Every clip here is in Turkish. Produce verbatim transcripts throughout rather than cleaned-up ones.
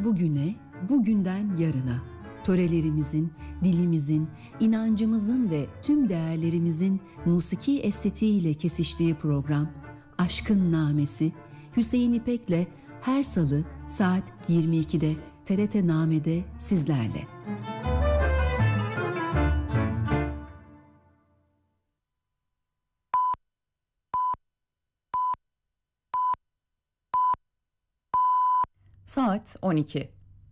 Dünden bugüne, bugünden yarına, törelerimizin, dilimizin, inancımızın ve tüm değerlerimizin musiki estetiğiyle kesiştiği program Aşkın Namesi, Hüseyin İpek'le her salı saat yirmi ikide T R T Name'de sizlerle. Saat on iki.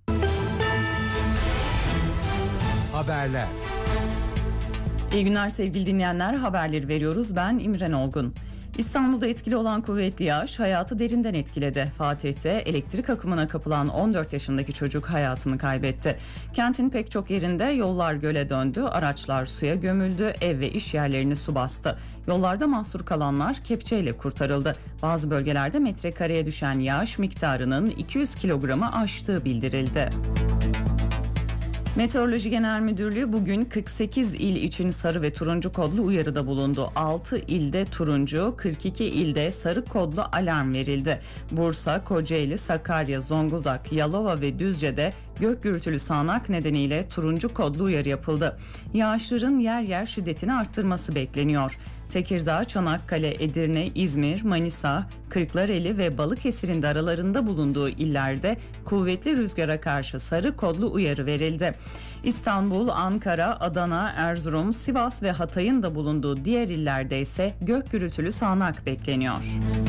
Haberler. İyi günler sevgili dinleyenler, haberleri veriyoruz. Ben İmren Olgun. İstanbul'da etkili olan kuvvetli yağış hayatı derinden etkiledi. Fatih'te elektrik akımına kapılan on dört yaşındaki çocuk hayatını kaybetti. Kentin pek çok yerinde yollar göle döndü, araçlar suya gömüldü, ev ve iş yerlerini su bastı. Yollarda mahsur kalanlar kepçeyle kurtarıldı. Bazı bölgelerde metrekareye düşen yağış miktarının iki yüz kilogramı aştığı bildirildi. Meteoroloji Genel Müdürlüğü bugün kırk sekiz il için sarı ve turuncu kodlu uyarıda bulundu. altı ilde turuncu, kırk iki ilde sarı kodlu alarm verildi. Bursa, Kocaeli, Sakarya, Zonguldak, Yalova ve Düzce'de gök gürültülü sağanak nedeniyle turuncu kodlu uyarı yapıldı. Yağışların yer yer şiddetini arttırması bekleniyor. Tekirdağ, Çanakkale, Edirne, İzmir, Manisa, Kırklareli ve Balıkesir'in de aralarında bulunduğu illerde kuvvetli rüzgara karşı sarı kodlu uyarı verildi. İstanbul, Ankara, Adana, Erzurum, Sivas ve Hatay'ın da bulunduğu diğer illerde ise gök gürültülü sağanak bekleniyor.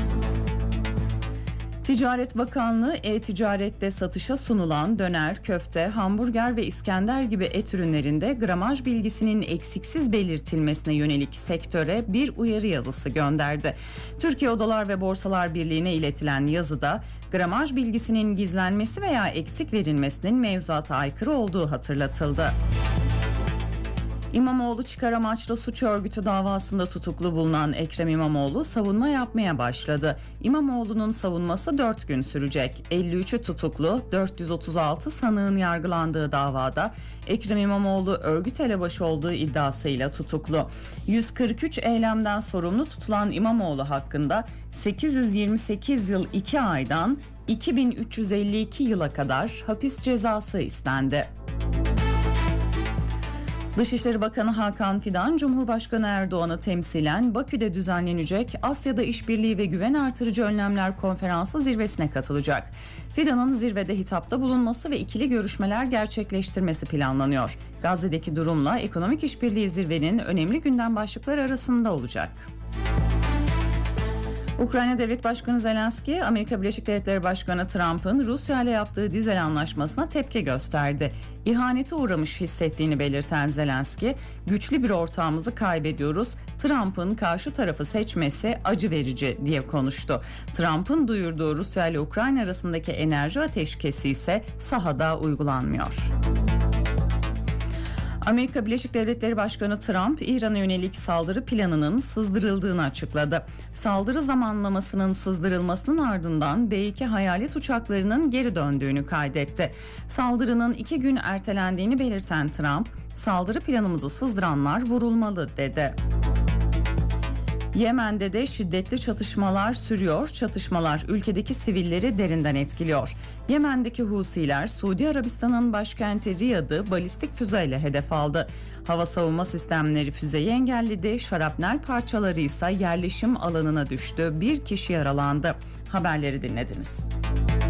Ticaret Bakanlığı e-ticarette satışa sunulan döner, köfte, hamburger ve İskender gibi et ürünlerinde gramaj bilgisinin eksiksiz belirtilmesine yönelik sektöre bir uyarı yazısı gönderdi. Türkiye Odalar ve Borsalar Birliği'ne iletilen yazıda gramaj bilgisinin gizlenmesi veya eksik verilmesinin mevzuata aykırı olduğu hatırlatıldı. İmamoğlu çıkar amaçlı suç örgütü davasında tutuklu bulunan Ekrem İmamoğlu savunma yapmaya başladı. İmamoğlu'nun savunması dört gün sürecek. elli üçü tutuklu, dört yüz otuz altı sanığın yargılandığı davada Ekrem İmamoğlu örgüt elebaşı olduğu iddiasıyla tutuklu. yüz kırk üç eylemden sorumlu tutulan İmamoğlu hakkında sekiz yüz yirmi sekiz yıl iki aydan iki bin üç yüz elli iki yıla kadar hapis cezası istendi. Dışişleri Bakanı Hakan Fidan, Cumhurbaşkanı Erdoğan'ı temsilen Bakü'de düzenlenecek Asya'da İşbirliği ve Güven Artırıcı Önlemler Konferansı zirvesine katılacak. Fidan'ın zirvede hitapta bulunması ve ikili görüşmeler gerçekleştirmesi planlanıyor. Gazze'deki durumla ekonomik işbirliği zirvenin önemli gündem başlıkları arasında olacak. Ukrayna Devlet Başkanı Zelenski, Amerika Birleşik Devletleri Başkanı Trump'ın Rusya ile yaptığı dizel anlaşmasına tepki gösterdi. İhanete uğramış hissettiğini belirten Zelenski, güçlü bir ortağımızı kaybediyoruz, Trump'ın karşı tarafı seçmesi acı verici diye konuştu. Trump'ın duyurduğu Rusya ile Ukrayna arasındaki enerji ateşkesi ise sahada uygulanmıyor. Amerika Birleşik Devletleri Başkanı Trump, İran'a yönelik saldırı planının sızdırıldığını açıkladı. Saldırı zamanlamasının sızdırılmasının ardından B iki hayalet uçaklarının geri döndüğünü kaydetti. Saldırının iki gün ertelendiğini belirten Trump, saldırı planımızı sızdıranlar vurulmalı dedi. Yemen'de de şiddetli çatışmalar sürüyor. Çatışmalar ülkedeki sivilleri derinden etkiliyor. Yemen'deki Husiler Suudi Arabistan'ın başkenti Riyad'ı balistik füzeyle hedef aldı. Hava savunma sistemleri füzeyi engelledi. Şarapnel parçaları ise yerleşim alanına düştü. Bir kişi yaralandı. Haberleri dinlediniz.